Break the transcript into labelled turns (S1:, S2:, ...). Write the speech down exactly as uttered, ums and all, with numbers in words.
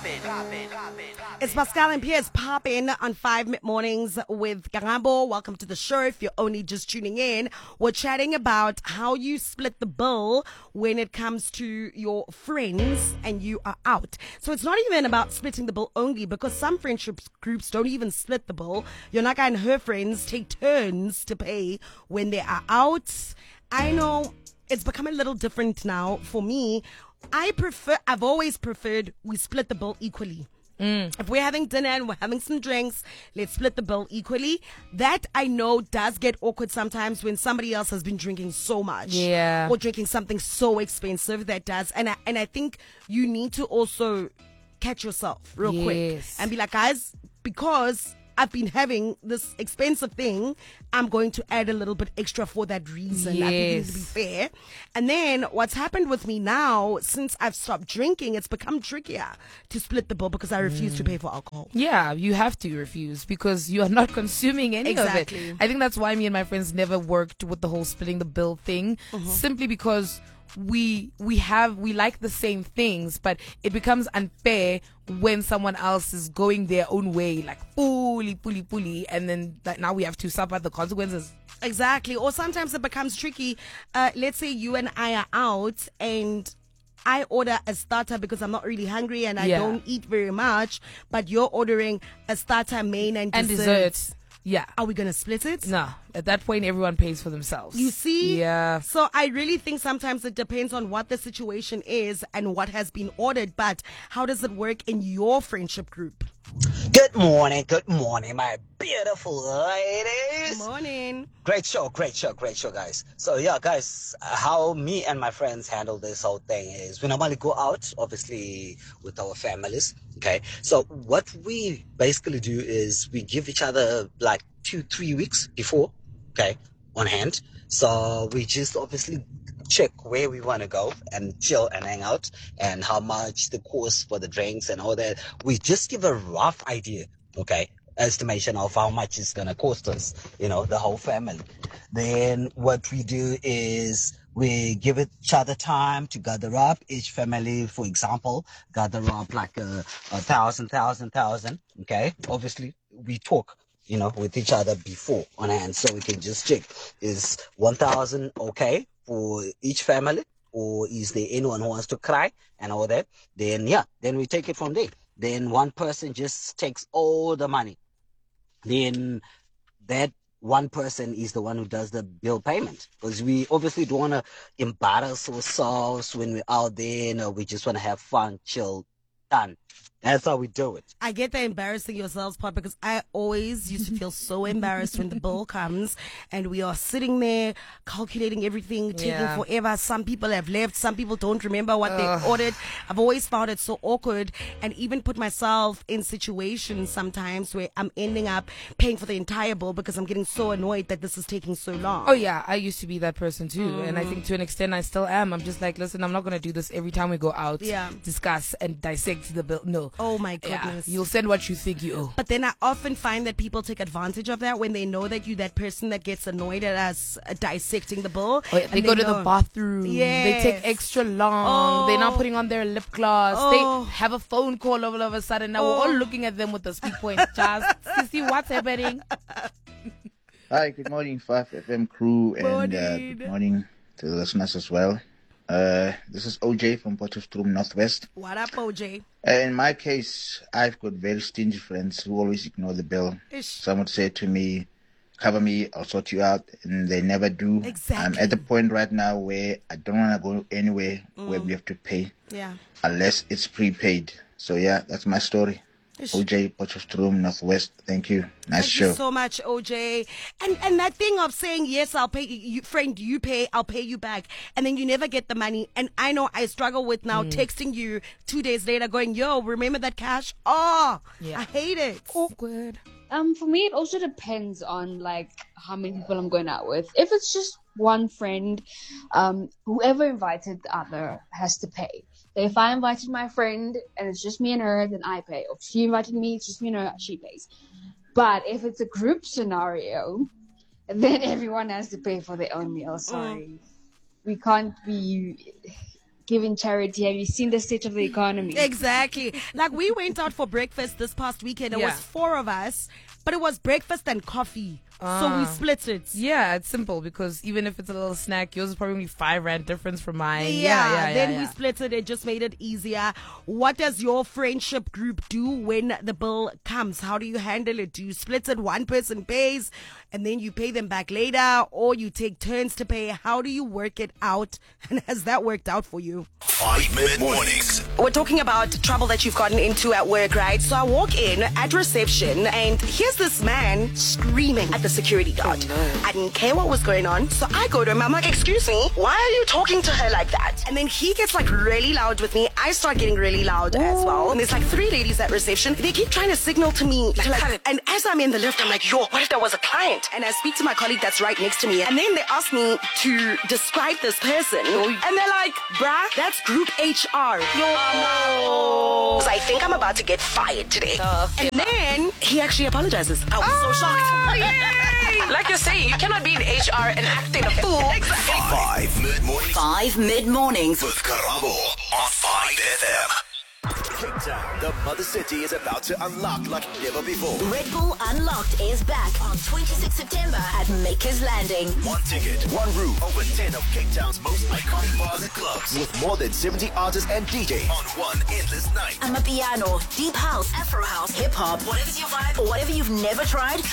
S1: It's Pascal and Piers popping on five Mid Mornings with Garabo. Welcome to the show. If you're only just tuning in, we're chatting about how you split the bill when it comes to your friends and you are out. So it's not even about splitting the bill only, because some friendship groups don't even split the bill. Your Naka and her friends take turns to pay when they are out. I know it's become a little different now for me. I prefer, I've always preferred we split the bill equally. Mm. If we're having dinner and we're having some drinks, let's split the bill equally. That I know does get awkward sometimes when somebody else has been drinking so much.
S2: Yeah.
S1: Or drinking something so expensive. That does. And I, and I think you need to also catch yourself real
S2: Yes.
S1: quick and be like, guys, because I've been having this expensive thing, I'm going to add a little bit extra for that reason. I think it needs to be
S2: Yes.
S1: fair. And then what's happened with me now, since I've stopped drinking, it's become trickier to split the bill because I refuse to pay for alcohol.
S2: Yeah, you have to refuse because you are not consuming any
S1: Exactly.
S2: of it. I think that's why me and my friends never worked with the whole splitting the bill thing, simply because we we have we like the same things, but it becomes unfair when someone else is going their own way, like fully, fully, fully, and then that now we have to suffer the consequences.
S1: Exactly. Or sometimes it becomes tricky. Uh, let's say you and I are out and I order a starter because I'm not really hungry and I
S2: Yeah.
S1: don't eat very much, but you're ordering a starter, main, and,
S2: And
S1: dessert.
S2: desserts. Yeah.
S1: Are we going to split it?
S2: No. At that point, everyone pays for themselves.
S1: You see?
S2: Yeah.
S1: So I really think sometimes it depends on what the situation is and what has been ordered. But how does it work in your friendship group?
S3: Good morning, good morning, my beautiful ladies.
S1: Good morning.
S3: Great show, great show, great show, guys. So yeah, guys, uh, how me and my friends handle this whole thing is we normally go out, obviously, with our families. Okay, so what we basically do is we give each other like two, three weeks before, okay, on hand. So we just obviously check where we want to go and chill and hang out and how much the cost for the drinks and all that. We just give a rough idea, okay, estimation of how much it's going to cost us, you know, the whole family. Then what we do is we give each other time to gather up. Each family, for example, gather up like a, a thousand, thousand, thousand, okay. Obviously, we talk, you know, with each other before on hand, so we can just check, is one thousand okay for each family, or is there anyone who wants to cry and all that? Then yeah, then we take it from there. Then one person just takes all the money. Then that one person is the one who does the bill payment, because we obviously don't want to embarrass ourselves when we're out there. You know, we just want to have fun, chill, done. That's how we do it.
S1: I get the embarrassing yourselves part because I always used to feel so embarrassed when the bill comes and we are sitting there calculating everything, taking
S2: Yeah.
S1: forever. Some people have left. Some people don't remember what they ordered. I've always found it so awkward and even put myself in situations sometimes where I'm ending up paying for the entire bill because I'm getting so annoyed that this is taking so long.
S2: Oh yeah, I used to be that person too, and I think to an extent I still am. I'm just like, listen, I'm not gonna do this every time we go out.
S1: Yeah.
S2: Discuss and dissect the bill. No.
S1: Oh my
S2: Yeah,
S1: goodness.
S2: you'll send what you think you owe.
S1: But then I often find that people take advantage of that when they know that you that person that gets annoyed at us uh, dissecting the bill.
S2: Oh, yeah, they
S1: and
S2: go to
S1: know-
S2: the bathroom. They
S1: Yes.
S2: take extra long. They're not
S1: Oh.
S2: putting on their lip gloss.
S1: Oh.
S2: They have a phone call all of a sudden. Now we're all
S1: Oh.
S2: looking at them with the speed point. Just to see what's happening.
S4: Hi, good morning, five F M crew, and uh,
S1: Morning.
S4: good morning to the listeners as well. Uh, this is O J from Potchefstroom, Northwest.
S1: What up, O J?
S4: Uh, in my case, I've got very stingy friends who always ignore the bill.
S1: Ish.
S4: Some would say to me, cover me, I'll sort you out, and they never do.
S1: Exactly.
S4: I'm at the point right now where I don't want to go anywhere where we have to pay
S1: Yeah.
S4: unless it's prepaid. So yeah, that's my story.
S1: Ish.
S4: O J, Potchefstroom, Northwest. Thank you. Nice
S1: Thank
S4: show.
S1: you so much, O J. And and that thing of saying, yes, I'll pay you, friend, you pay, I'll pay you back. And then you never get the money. And I know I struggle with now texting you two days later going, yo, remember that cash? Oh,
S2: Yeah.
S1: I hate it.
S2: Awkward.
S5: Um, for me, it also depends on like how many people I'm going out with. If it's just one friend, um, whoever invited the other has to pay. So if I invited my friend and it's just me and her, then I pay. Or if she invited me, it's just me and her, she pays. But if it's a group scenario, then everyone has to pay for their own meal. Sorry, we can't be giving charity. Have you seen the state of the economy?
S1: Exactly. Like we went out for breakfast this past weekend. It
S2: Yeah.
S1: was four of us, but it was breakfast and coffee. So we split it.
S2: Yeah, it's simple because even if it's a little snack, yours is probably only five rand difference from mine.
S1: Yeah,
S2: Yeah, yeah, yeah.
S1: then
S2: yeah.
S1: we split it. It just made it easier. What does your friendship group do when the bill comes? How do you handle it? Do you split it? One person pays and then you pay them back later, or you take turns to pay? How do you work it out? And has that worked out for you?
S6: Five Minute Mornings.
S1: We're talking about trouble that you've gotten into at work, right? So I walk in at reception and here's this man screaming at the security guard. Oh, no. I didn't care what was going on. So I go to him. I'm like, excuse me, why are you talking to her like that? And then he gets like really loud with me. I start getting really loud Ooh. as well. And there's like three ladies at reception. They keep trying to signal to me. Like, like, and as I'm in the lift, I'm like, yo, what if there was a client? And I speak to my colleague that's right next to me. And then they ask me to describe this person. And they're like, bruh, that's group H R. Yo. Oh. I think I'm about to get fired today. Uh, and then he actually apologizes. I was oh, so shocked.
S7: Yay. Like you're saying, you cannot be in H R and acting a fool.
S1: Exactly.
S6: Five Mid Mornings.
S8: Five Mid Mornings
S6: With Karabo on five F M.
S9: Cape Town, the mother city, is about to unlock like never before.
S8: Red Bull Unlocked is back on twenty-sixth September at Makers Landing.
S9: One ticket, one room, over ten of Cape Town's most iconic bars and clubs, with more than seventy artists and D Js on one endless night.
S8: Amapiano, deep house, Afro house, hip hop, whatever's your vibe or whatever you've never tried.